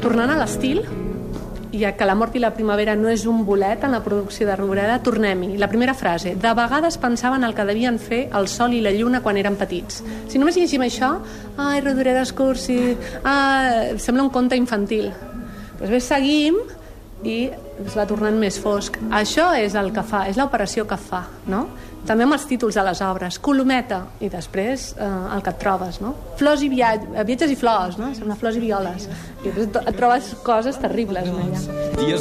tornant a l'estil, ja que La mort i la primavera no és un bolet en la producció de Rodoreda, tornem-hi. La primera frase: de vegades pensaven el que devien fer el sol i la lluna quan eren petits. Si només llegim això, ai, Rodoreda és cursi, sembla un conte infantil. Després seguim i es va tornant més fosc. Això és el que fa, és l'operació que fa, no? També amb els títols de les obres, Colometa, i després el que et trobes, no? Flors i viatges i flors, no? Sembla flors i violes. I després et trobes coses terribles allà.